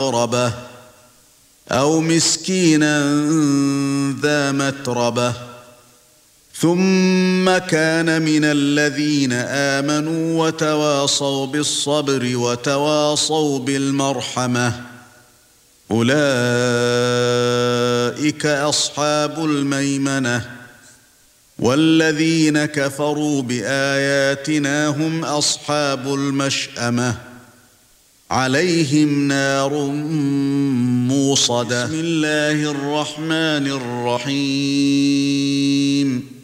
مقربة أو مسكينا ذا متربة ثم كان من الذين آمنوا وتواصوا بالصبر وتواصوا بالمرحمة أولئك أصحاب الميمنة والذين كفروا بآياتنا هم أصحاب المشأمة عليهم نار موصدة بسم الله الرحمن الرحيم